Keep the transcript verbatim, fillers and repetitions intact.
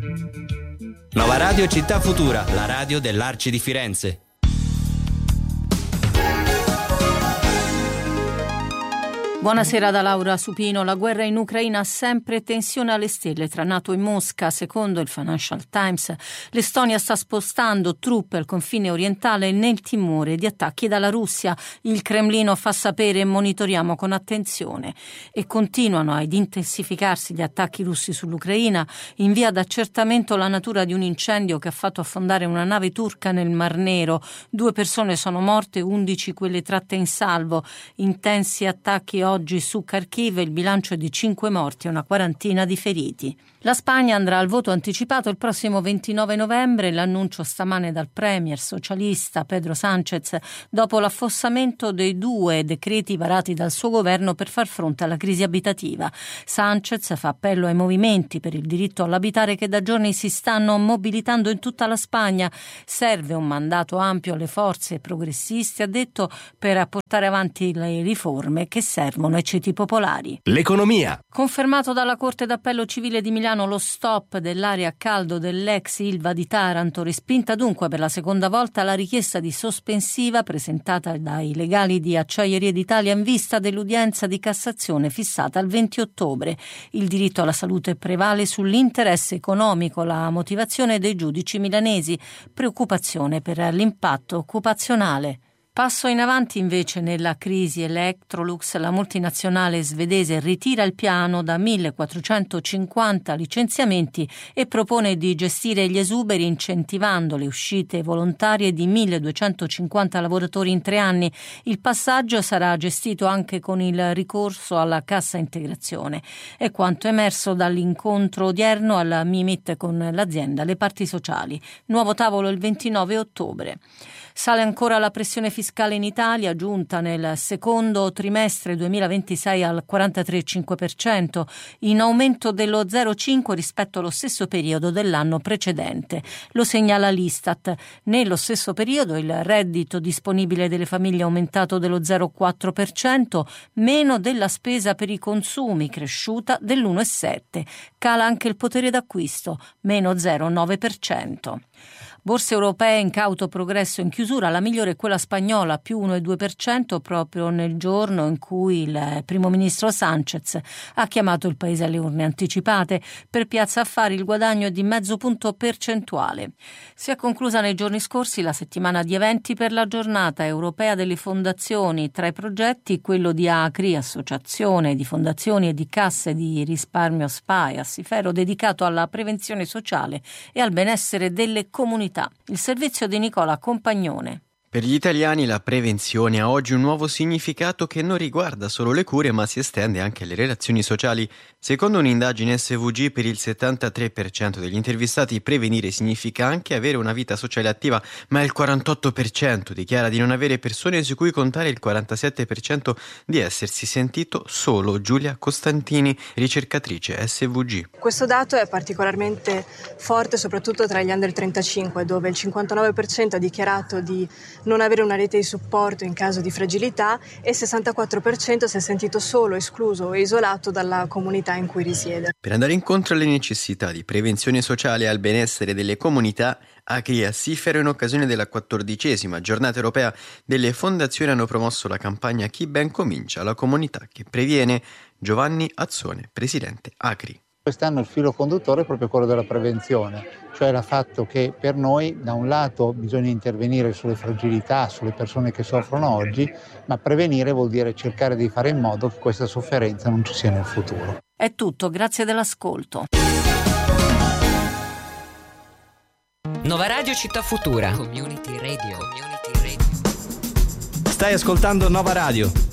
Nova Radio Città Futura, la radio dell'Arci di Firenze. Buonasera da Laura Supino. La guerra in Ucraina ha sempre tensione alle stelle tra NATO e Mosca. Secondo il Financial Times, l'Estonia sta spostando truppe al confine orientale nel timore di attacchi dalla Russia. Il Cremlino fa sapere: monitoriamo con attenzione. E continuano ad intensificarsi gli attacchi russi sull'Ucraina. In via d'accertamento la natura di un incendio che ha fatto affondare una nave turca nel Mar Nero. Due persone sono morte, undici quelle tratte in salvo. Intensi attacchi oggi su Kharkiv, il bilancio è di cinque morti e una quarantina di feriti. La Spagna andrà al voto anticipato il prossimo ventinove novembre, l'annuncio stamane dal premier socialista Pedro Sánchez dopo l'affossamento dei due decreti varati dal suo governo per far fronte alla crisi abitativa. Sánchez fa appello ai movimenti per il diritto all'abitare che da giorni si stanno mobilitando in tutta la Spagna. Serve un mandato ampio alle forze progressiste, ha detto, per portare avanti le riforme che servono ai ceti popolari. L'economia. Confermato dalla Corte d'Appello Civile di Milano lo stop dell'area a caldo dell'ex Ilva di Taranto, respinta dunque per la seconda volta la richiesta di sospensiva presentata dai legali di Acciaierie d'Italia in vista dell'udienza di Cassazione fissata al venti ottobre. Il diritto alla salute prevale sull'interesse economico, la motivazione dei giudici milanesi, preoccupazione per l'impatto occupazionale. Passo in avanti invece nella crisi Electrolux. La multinazionale svedese ritira il piano da millequattrocentocinquanta licenziamenti e propone di gestire gli esuberi incentivando le uscite volontarie di milleduecentocinquanta lavoratori in tre anni. Il passaggio sarà gestito anche con il ricorso alla cassa integrazione. È quanto emerso dall'incontro odierno al Mimit con l'azienda, le parti sociali. Nuovo tavolo il ventinove ottobre. Sale ancora la pressione fiscale in Italia, giunta nel secondo trimestre duemilaventisei al quarantatré virgola cinque per cento, in aumento dello zero virgola cinque rispetto allo stesso periodo dell'anno precedente. Lo segnala l'Istat. Nello stesso periodo il reddito disponibile delle famiglie è aumentato dello zero virgola quattro per cento, meno della spesa per i consumi, cresciuta dell'uno virgola sette per cento. Cala anche il potere d'acquisto, meno zero virgola nove per cento. Borse europee in cauto progresso in chiusura, la migliore è quella spagnola, più uno virgola due per cento, proprio nel giorno in cui il primo ministro Sánchez ha chiamato il paese alle urne anticipate. Per Piazza Affari il guadagno è di mezzo punto percentuale. Si è conclusa nei giorni scorsi la settimana di eventi per la giornata europea delle fondazioni. Tra i progetti quello di Acri, associazione di fondazioni e di casse di risparmio S P A E Assifero, dedicato alla prevenzione sociale e al benessere delle comunità. Il servizio di Nicola Compagnone. Per gli italiani la prevenzione ha oggi un nuovo significato che non riguarda solo le cure ma si estende anche alle relazioni sociali. Secondo un'indagine S V G, per il settantatré per cento degli intervistati prevenire significa anche avere una vita sociale attiva, ma il quarantotto per cento dichiara di non avere persone su cui contare, il quarantasette per cento di essersi sentito solo. Giulia Costantini, ricercatrice S V G. Questo dato è particolarmente forte soprattutto tra gli under trentacinque, dove il cinquantanove per cento ha dichiarato di non avere una rete di supporto in caso di fragilità e il sessantaquattro per cento si è sentito solo, escluso o isolato dalla comunità in cui risiede. Per andare incontro alle necessità di prevenzione sociale e al benessere delle comunità, Acri e Assifero, in occasione della quattordicesima giornata europea delle fondazioni, hanno promosso la campagna Chi ben comincia, la comunità che previene. Giovanni Azzone, presidente Acri. Quest'anno il filo conduttore è proprio quello della prevenzione, cioè il fatto che per noi da un lato bisogna intervenire sulle fragilità, sulle persone che soffrono oggi, ma prevenire vuol dire cercare di fare in modo che questa sofferenza non ci sia nel futuro. È tutto, grazie dell'ascolto. Nova Radio Città Futura. Community Radio. Community Radio. Stai ascoltando Nova Radio.